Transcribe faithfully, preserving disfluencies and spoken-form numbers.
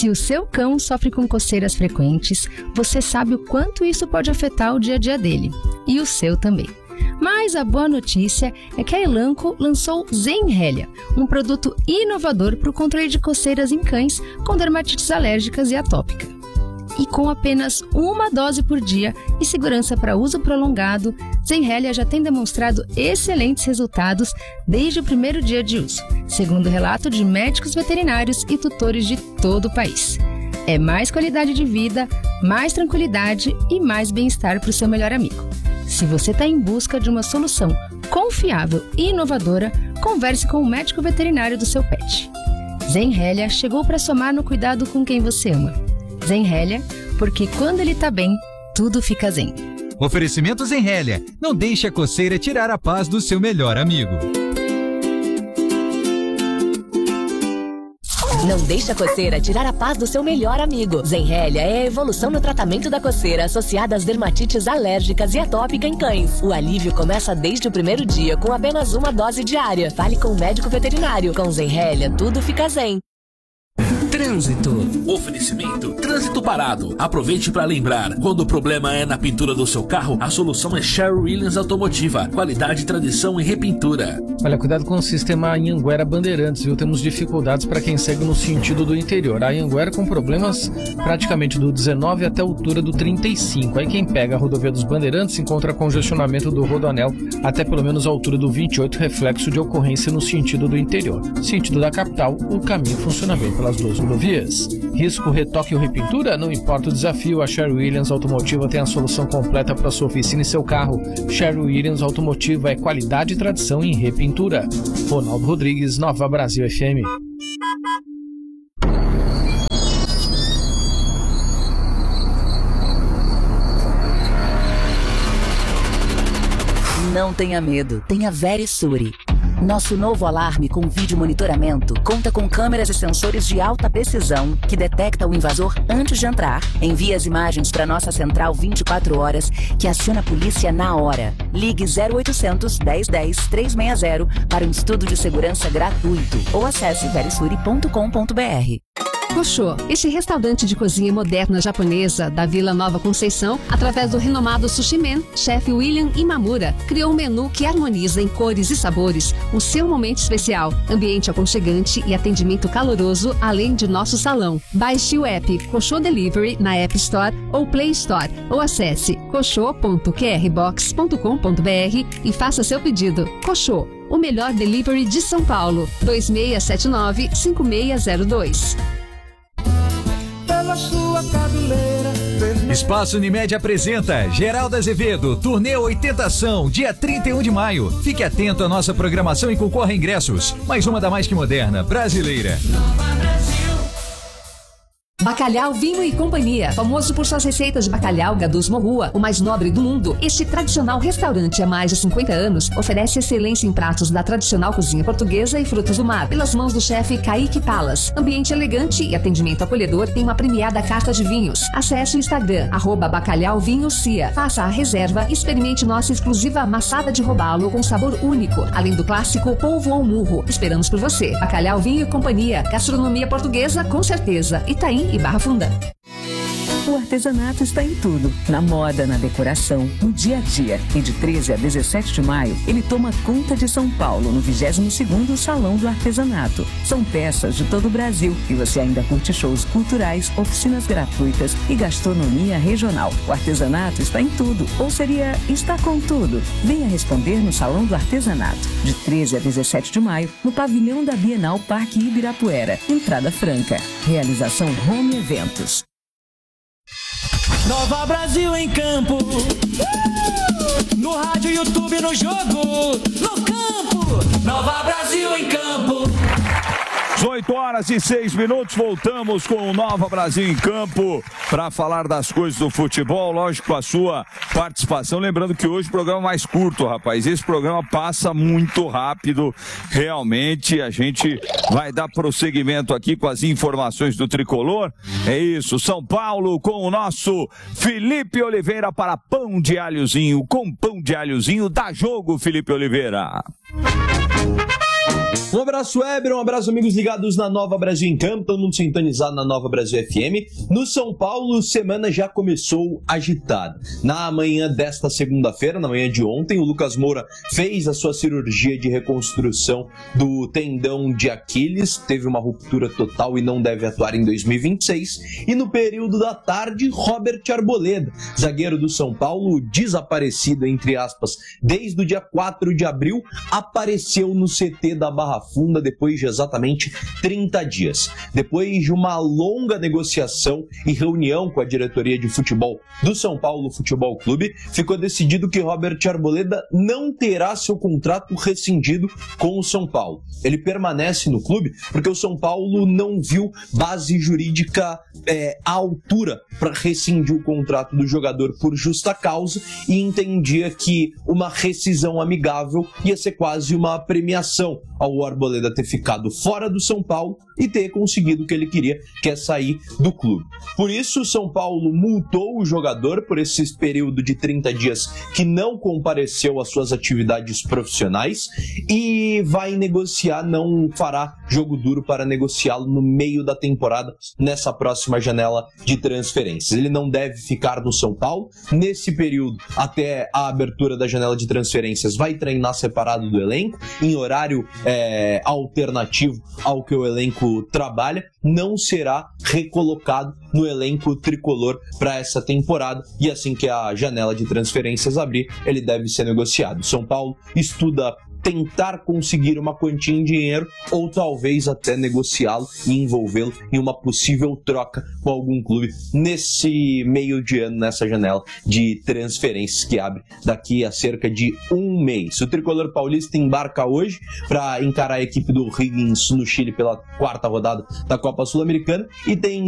Se o seu cão sofre com coceiras frequentes, você sabe o quanto isso pode afetar o dia a dia dele. E o seu também. Mas a boa notícia é que a Elanco lançou Zenrelia, um produto inovador para o controle de coceiras em cães com dermatites alérgicas e atópica. E com apenas uma dose por dia e segurança para uso prolongado, Zenrelia já tem demonstrado excelentes resultados desde o primeiro dia de uso, segundo relato de médicos veterinários e tutores de todo o país. É mais qualidade de vida, mais tranquilidade e mais bem-estar para o seu melhor amigo. Se você está em busca de uma solução confiável e inovadora, converse com o médico veterinário do seu pet. Zenrelia chegou para somar no cuidado com quem você ama. Zenrelia, porque quando ele tá bem, tudo fica zen. Oferecimento Zenrelia. Não deixe a coceira tirar a paz do seu melhor amigo. Não deixe a coceira tirar a paz do seu melhor amigo. Zenrelia é a evolução no tratamento da coceira associada às dermatites alérgicas e atópica em cães. O alívio começa desde o primeiro dia com apenas uma dose diária. Fale com o médico veterinário. Com Zenrelia, tudo fica zen. Trânsito. Oferecimento Trânsito Parado. Aproveite para lembrar, quando o problema é na pintura do seu carro, a solução é Sherwin-Williams Automotiva. Qualidade, tradição e repintura. Olha, cuidado com o sistema Anhanguera Bandeirantes, viu? Temos dificuldades para quem segue no sentido do interior. A Anhanguera com problemas praticamente do dezenove até a altura do trinta e cinco. Aí quem pega a rodovia dos Bandeirantes encontra congestionamento do Rodoanel até pelo menos a altura do vinte e oito, reflexo de ocorrência no sentido do interior. Sentido da capital, o caminho funciona bem pelas duas rodovias. Risco, retoque ou repintura? Não importa o desafio, a Sherwin-Williams Automotiva tem a solução completa para sua oficina e seu carro. Sherwin-Williams Automotiva é qualidade e tradição em repintura. Ronaldo Rodrigues, Nova Brasil F M. Não tenha medo, tenha Verisure. Nosso novo alarme com vídeo monitoramento conta com câmeras e sensores de alta precisão que detecta o invasor antes de entrar. Envia as imagens para nossa central vinte e quatro horas, que aciona a polícia na hora. Ligue zero oitocentos, dez dez, trezentos e sessenta para um estudo de segurança gratuito ou acesse verisure ponto com ponto b r. Koshô, este restaurante de cozinha moderna japonesa da Vila Nova Conceição, através do renomado Sushi Man, chefe William Imamura, criou um menu que harmoniza em cores e sabores o seu momento especial, ambiente aconchegante e atendimento caloroso, além de nosso salão. Baixe o app Koshô Delivery na App Store ou Play Store ou acesse koshô ponto q r box ponto com ponto b r e faça seu pedido. Koshô, o melhor delivery de São Paulo. dois seis sete nove, cinco seis zero dois. Sua cabeleira vermelha. Espaço Unimed apresenta Geraldo Azevedo, turnê oitentação, dia trinta e um de maio. Fique atento à nossa programação e concorra a ingressos. Mais uma da mais que moderna, brasileira. Bacalhau Vinho e Companhia, famoso por suas receitas de bacalhau Gadus Morrua, o mais nobre do mundo. Este tradicional restaurante há mais de cinquenta anos oferece excelência em pratos da tradicional cozinha portuguesa e frutos do mar, pelas mãos do chefe Kaique Palas. Ambiente elegante e atendimento acolhedor, tem uma premiada carta de vinhos. Acesse o Instagram, arroba Bacalhau Vinho Cia. Faça a reserva e experimente nossa exclusiva amassada de robalo com sabor único, além do clássico polvo ao murro. Esperamos por você. Bacalhau Vinho e Companhia, gastronomia portuguesa com certeza. Itaim e Barra Funda. O artesanato está em tudo, na moda, na decoração, no dia a dia. E de treze a dezessete de maio, ele toma conta de São Paulo no vigésimo segundo Salão do Artesanato. São peças de todo o Brasil e você ainda curte shows culturais, oficinas gratuitas e gastronomia regional. O artesanato está em tudo, ou seria está com tudo. Venha responder no Salão do Artesanato, de treze a dezessete de maio, no pavilhão da Bienal Parque Ibirapuera, entrada franca. Realização Home Eventos. Nova Brasil em campo, no rádio, YouTube, no jogo, no campo. Nova Brasil em campo. oito horas e seis minutos, voltamos com o Nova Brasil em Campo para falar das coisas do futebol, lógico, a sua participação. Lembrando que hoje o programa é mais curto, rapaz. Esse programa passa muito rápido, realmente. A gente vai dar prosseguimento aqui com as informações do Tricolor. É isso, São Paulo com o nosso Felipe Oliveira para Pão de Alhozinho. Com Pão de Alhozinho, dá jogo, Felipe Oliveira. Um abraço, Weber, um abraço, amigos ligados na Nova Brasil em Campo, todo mundo sintonizado na Nova Brasil F M. No São Paulo, semana já começou agitada. Na manhã desta segunda-feira, na manhã de ontem, o Lucas Moura fez a sua cirurgia de reconstrução do tendão de Aquiles, teve uma ruptura total e não deve atuar em dois mil e vinte e seis. E no período da tarde, Robert Arboleda, zagueiro do São Paulo, desaparecido, entre aspas, desde o dia quatro de abril, apareceu no C T da Barra Funda depois de exatamente trinta dias. Depois de uma longa negociação e reunião com a diretoria de futebol do São Paulo Futebol Clube, ficou decidido que Robert Arboleda não terá seu contrato rescindido com o São Paulo. Ele permanece no clube porque o São Paulo não viu base jurídica é, à altura para rescindir o contrato do jogador por justa causa e entendia que uma rescisão amigável ia ser quase uma premiação ao Arboleda ter ficado fora do São Paulo e ter conseguido o que ele queria, que é sair do clube. Por isso, o São Paulo multou o jogador por esse período de trinta dias que não compareceu às suas atividades profissionais e vai negociar, não fará jogo duro para negociá-lo no meio da temporada, nessa próxima janela de transferências. Ele não deve ficar no São Paulo. Nesse período, até a abertura da janela de transferências, vai treinar separado do elenco, em horário É, alternativo ao que o elenco trabalha, não será recolocado no elenco tricolor para essa temporada e assim que a janela de transferências abrir, ele deve ser negociado. São Paulo estuda tentar conseguir uma quantia em dinheiro ou talvez até negociá-lo e envolvê-lo em uma possível troca com algum clube nesse meio de ano, nessa janela de transferências que abre daqui a cerca de um mês. O tricolor paulista embarca hoje para encarar a equipe do Higgins no Chile pela quarta rodada da Copa Sul-Americana e tem